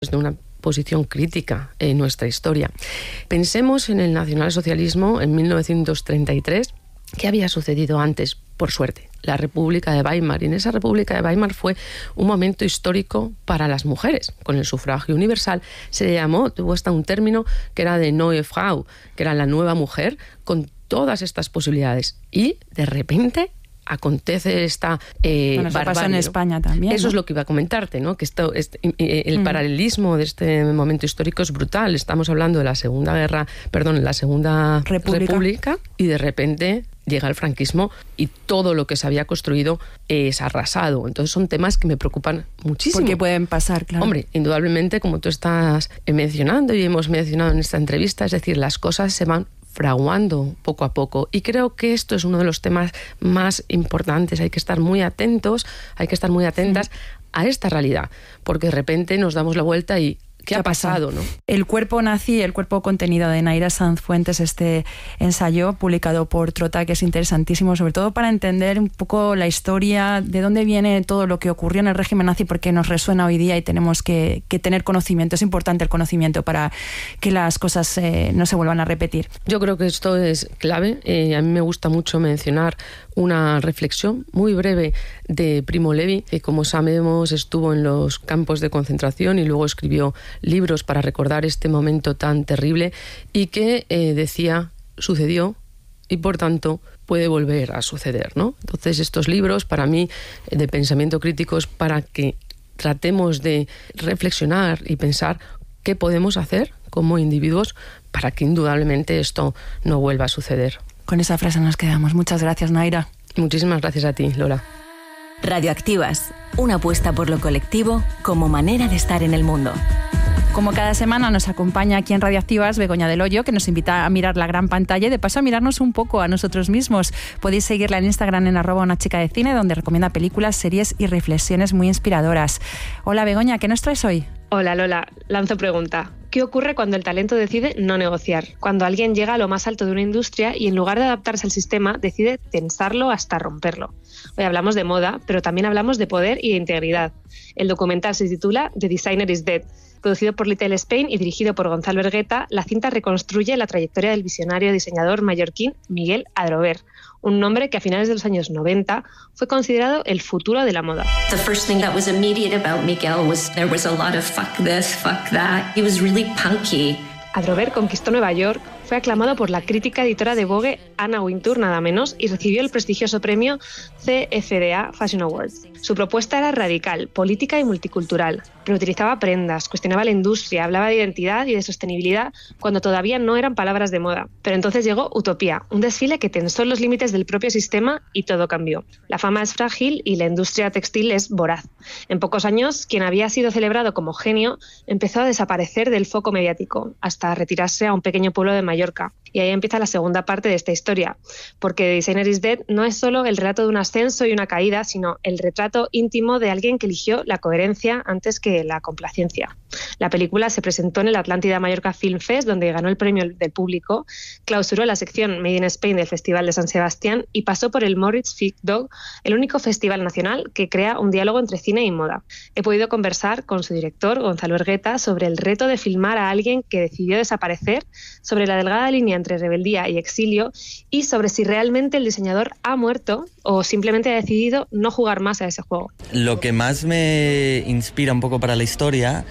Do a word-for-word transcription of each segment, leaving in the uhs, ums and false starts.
desde una posición crítica en nuestra historia. Pensemos en el nacionalsocialismo en mil novecientos treinta y tres. ¿Qué había sucedido antes? Por suerte, la República de Weimar. Y en esa República de Weimar fue un momento histórico para las mujeres. Con el sufragio universal se le llamó, tuvo hasta un término que era de Neue Frau, que era la nueva mujer, con todas estas posibilidades. Y de repente acontece esta eh, bueno, eso barbarie, pasa en ¿no? España también, Eso ¿no? es lo que iba a comentarte, ¿no? Que esto, este, el mm. paralelismo de este momento histórico es brutal. Estamos hablando de la Segunda Guerra, perdón, la Segunda República, República y de repente llega el franquismo y todo lo que se había construido es arrasado. Entonces son temas que me preocupan muchísimo. Porque pueden pasar, claro. Hombre, indudablemente, como tú estás mencionando y hemos mencionado en esta entrevista, es decir, las cosas se van fraguando poco a poco. Y creo que esto es uno de los temas más importantes. Hay que estar muy atentos, hay que estar muy atentas sí. a esta realidad, porque de repente nos damos la vuelta y ¿qué, ¿Qué ha pasado? ¿no? El cuerpo nazi, el cuerpo contenido de Nayra Sanz Fuentes, este ensayo publicado por Trota, que es interesantísimo, sobre todo para entender un poco la historia, de dónde viene todo lo que ocurrió en el régimen nazi, porque nos resuena hoy día y tenemos que, que tener conocimiento. Es importante el conocimiento para que las cosas eh, no se vuelvan a repetir. Yo creo que esto es clave. Eh, a mí me gusta mucho mencionar una reflexión muy breve de Primo Levi, que como sabemos estuvo en los campos de concentración y luego escribió libros para recordar este momento tan terrible y que eh, decía, sucedió y por tanto puede volver a suceder, ¿no? Entonces estos libros para mí de pensamiento crítico es para que tratemos de reflexionar y pensar qué podemos hacer como individuos para que indudablemente esto no vuelva a suceder. Con esa frase nos quedamos. Muchas gracias, Nayra. Muchísimas gracias a ti, Lola. Radioactivas, una apuesta por lo colectivo como manera de estar en el mundo. Como cada semana nos acompaña aquí en Radioactivas Begoña del Hoyo, que nos invita a mirar la gran pantalla y de paso a mirarnos un poco a nosotros mismos. Podéis seguirla en Instagram en arroba una chica de cine, donde recomienda películas, series y reflexiones muy inspiradoras. Hola Begoña, ¿qué nos traes hoy? Hola Lola, lanzo pregunta. ¿Qué ocurre cuando el talento decide no negociar? Cuando alguien llega a lo más alto de una industria y en lugar de adaptarse al sistema decide tensarlo hasta romperlo. Hoy hablamos de moda, pero también hablamos de poder y de integridad. El documental se titula The Designer is Dead. Producido por Little Spain y dirigido por Gonzalo Ergueta, la cinta reconstruye la trayectoria del visionario diseñador mallorquín Miguel Adrover, un nombre que a finales de los años noventa fue considerado el futuro de la moda. The first thing that was immediate about Miguel was there was a lot of fuck this, fuck that. He was really punky. Adrover conquistó Nueva York, fue aclamado por la crítica editora de Vogue, Anna Wintour, nada menos, y recibió el prestigioso premio C F D A Fashion Awards. Su propuesta era radical, política y multicultural. Reutilizaba prendas, cuestionaba la industria, hablaba de identidad y de sostenibilidad cuando todavía no eran palabras de moda. Pero entonces llegó Utopía, un desfile que tensó los límites del propio sistema y todo cambió. La fama es frágil y la industria textil es voraz. En pocos años, quien había sido celebrado como genio empezó a desaparecer del foco mediático, hasta retirarse a un pequeño pueblo de Mallorca. Y ahí empieza la segunda parte de esta historia, porque The Designer is Dead no es solo el relato de un ascenso y una caída, sino el retrato íntimo de alguien que eligió la coherencia antes que la complacencia. La película se presentó en el Atlántida Mallorca Film Fest, donde ganó el premio del público, clausuró la sección Made in Spain del Festival de San Sebastián y pasó por el Moritz Ficht Dog, el único festival nacional que crea un diálogo entre cine y moda. He podido conversar con su director, Gonzalo Ergueta, sobre el reto de filmar a alguien que decidió desaparecer, sobre la delgada línea entre rebeldía y exilio y sobre si realmente el diseñador ha muerto o simplemente ha decidido no jugar más a ese juego. Lo que más me inspira un poco para la historia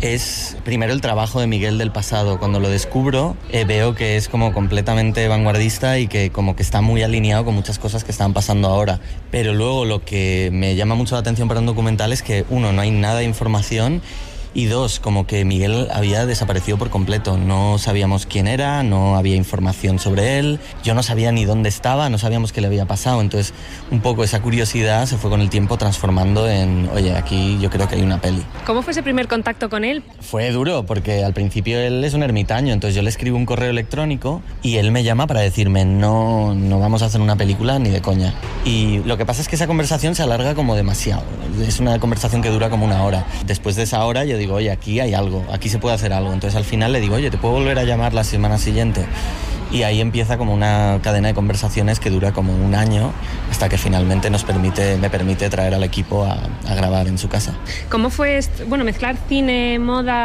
es primero el trabajo de Miguel del pasado. Cuando lo descubro eh, veo que es como completamente vanguardista y que como que está muy alineado con muchas cosas que están pasando ahora. Pero luego lo que me llama mucho la atención para un documental es que uno, no hay nada de información. Y dos, como que Miguel había desaparecido por completo. No sabíamos quién era, no había información sobre él. Yo no sabía ni dónde estaba, no sabíamos qué le había pasado. Entonces, un poco esa curiosidad se fue con el tiempo transformando en, oye, aquí yo creo que hay una peli. ¿Cómo fue ese primer contacto con él? Fue duro, porque al principio él es un ermitaño. Entonces yo le escribo un correo electrónico y él me llama para decirme, no, no vamos a hacer una película ni de coña. Y lo que pasa es que esa conversación se alarga como demasiado. Es una conversación que dura como una hora. Después de esa hora yo digo, oye, aquí hay algo, aquí se puede hacer algo. Entonces al final le digo, oye, ¿te puedo volver a llamar la semana siguiente? Y ahí empieza como una cadena de conversaciones que dura como un año hasta que finalmente nos permite, me permite traer al equipo a, a grabar en su casa. ¿Cómo fue, bueno, mezclar cine, moda